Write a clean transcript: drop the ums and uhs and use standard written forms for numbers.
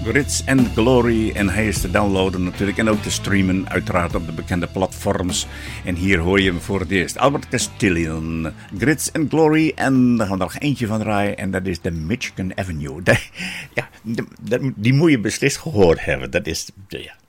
Grits and Glory. En hij is te downloaden natuurlijk. En ook te streamen uiteraard op de bekende platforms. En hier hoor je hem voor het eerst. Albert Castillion. Grits and Glory. En daar gaan we er nog eentje van draaien. En dat is de Michigan Avenue. Die moet je beslist gehoord hebben. Dat is... Ja.